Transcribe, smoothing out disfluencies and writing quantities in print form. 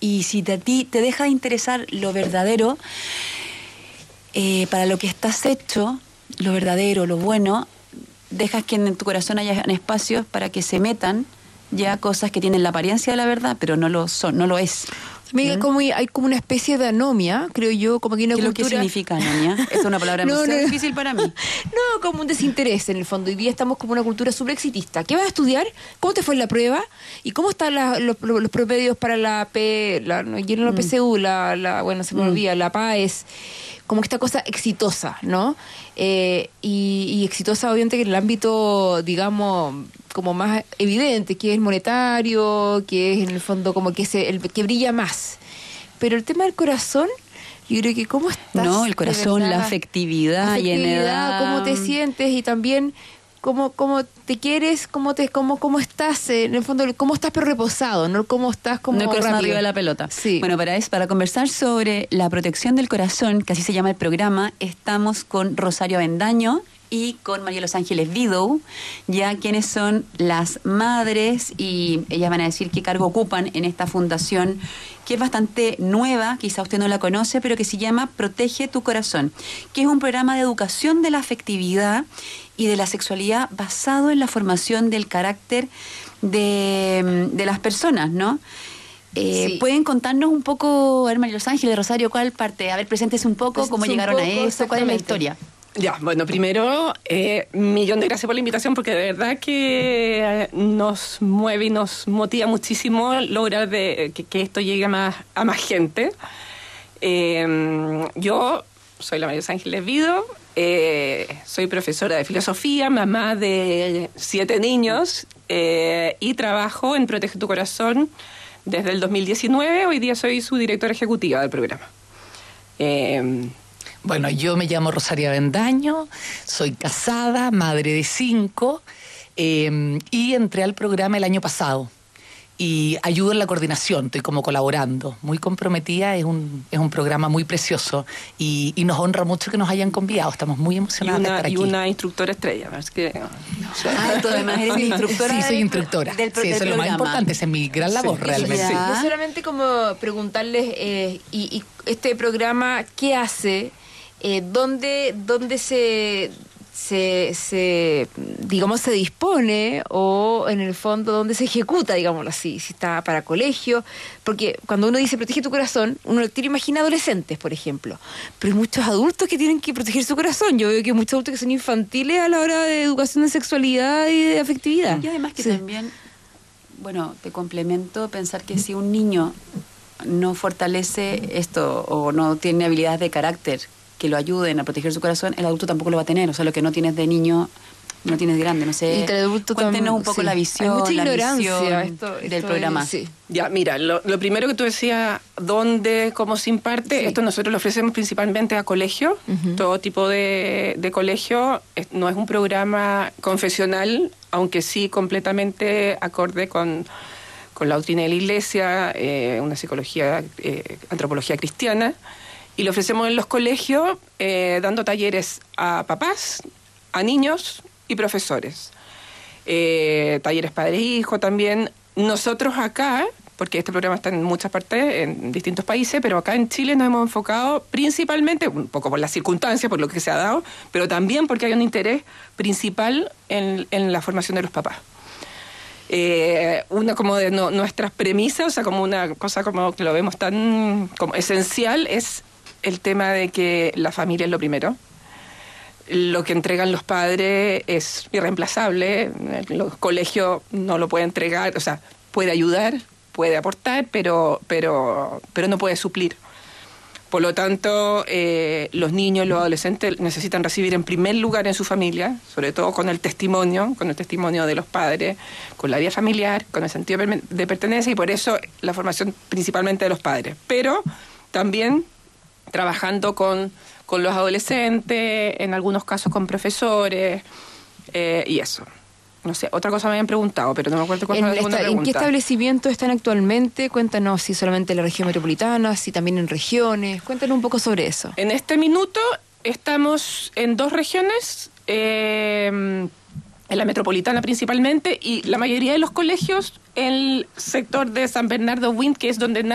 Y si a ti te deja de interesar lo verdadero, para lo que estás hecho, lo verdadero, lo bueno, dejas que en tu corazón haya espacios para que se metan ya cosas que tienen la apariencia de la verdad, pero no lo son, no lo es. Amiga, hay como una especie de anomia, creo yo, como que una cultura... ¿Qué es lo que significa anomia? Es una palabra muy difícil para mí. No, como un desinterés en el fondo. Hoy día estamos como una cultura súper exitista. ¿Qué vas a estudiar? ¿Cómo te fue en la prueba? ¿Y cómo están los promedios para la PSU, bueno, se me olvida, la PAES? Como esta cosa exitosa, ¿no? Y exitosa obviamente que en el ámbito, digamos, como más evidente, que es monetario, que es en el fondo como que el que brilla más. Pero el tema del corazón, yo creo que cómo estás. No, el corazón, la afectividad y en edad. Cómo te sientes y también cómo te quieres, cómo estás, en el fondo, cómo estás pero reposado, no cómo estás como no rápido. Arriba de la pelota. Sí. Bueno, para conversar sobre la protección del corazón, que así se llama el programa, estamos con Rosario Avendaño y con María Los Ángeles Widow, ya quienes son las madres, y ellas van a decir qué cargo ocupan en esta fundación, que es bastante nueva, quizá usted no la conoce, pero que se llama Protege tu Corazón, que es un programa de educación de la afectividad y de la sexualidad basado en la formación del carácter de las personas, ¿no? Sí. ¿Pueden contarnos un poco, a ver, María Los Ángeles, Rosario, cuál parte? A ver, preséntese un poco, cómo llegaron a eso, cuál es la historia. Ya, bueno, primero, millón de gracias por la invitación, porque de verdad que nos mueve y nos motiva muchísimo lograr que esto llegue a más gente. Yo soy la María Los Ángeles Widow, soy profesora de filosofía, mamá de 7 niños, y trabajo en Protege tu Corazón desde el 2019. Hoy día soy su directora ejecutiva del programa. Bueno, yo me llamo Rosario Avendaño, soy casada, madre de 5, y entré al programa el año pasado. Y ayudo en la coordinación, estoy como colaborando, muy comprometida, es un programa muy precioso y nos honra mucho que nos hayan convidado, estamos muy emocionados de estar aquí. Y una instructora estrella, es que... tú además eres instructora. Sí, soy instructora. Sí, eso es lo más importante, esa es mi gran labor realmente. Sí. No solamente como preguntarles, y este programa, ¿qué hace? ¿Dónde se digamos, se dispone, o en el fondo dónde se ejecuta, digámoslo así, si está para colegio? Porque cuando uno dice protege tu corazón, uno tiene imagina adolescentes, por ejemplo, pero hay muchos adultos que tienen que proteger su corazón. Yo veo que hay muchos adultos que son infantiles a la hora de educación de sexualidad y de afectividad. Y además que también, bueno, te complemento, pensar que si un niño no fortalece esto o no tiene habilidades de carácter que lo ayuden a proteger su corazón, el adulto tampoco lo va a tener. O sea, lo que no tienes de niño, no tienes de grande. No sé, cuéntenos un poco la visión, hay mucha la ignorancia misión del programa. Sí. Ya, mira, lo primero que tú decías, ¿dónde, cómo se imparte? Sí. Esto nosotros lo ofrecemos principalmente a colegios, todo tipo de colegio. No es un programa confesional, aunque sí completamente acorde con la doctrina de la Iglesia, una psicología, antropología cristiana. Y lo ofrecemos en los colegios, dando talleres a papás, a niños y profesores. Talleres padre-hijo también. Nosotros acá, porque este programa está en muchas partes, en distintos países, pero acá en Chile nos hemos enfocado principalmente, un poco por las circunstancias, por lo que se ha dado, pero también porque hay un interés principal en la formación de los papás. Una como de nuestras premisas, o sea, como una cosa como que lo vemos tan como esencial, es el tema de que la familia es lo primero. Lo que entregan los padres es irreemplazable. Los colegios no lo pueden entregar, o sea, puede ayudar, puede aportar, pero no puede suplir. Por lo tanto, los niños, los adolescentes necesitan recibir en primer lugar en su familia, sobre todo con el testimonio de los padres, con la vida familiar, con el sentido de pertenencia, y por eso la formación principalmente de los padres. Pero también trabajando con los adolescentes, en algunos casos con profesores, y eso. No sé, otra cosa me habían preguntado, pero no me acuerdo cuál fue la segunda pregunta. ¿En qué establecimientos están actualmente? Cuéntanos si solamente en la región metropolitana, si también en regiones. Cuéntanos un poco sobre eso. En este minuto estamos en 2 regiones, en la metropolitana principalmente, y la mayoría de los colegios en el sector de San Bernardo Wind, que es donde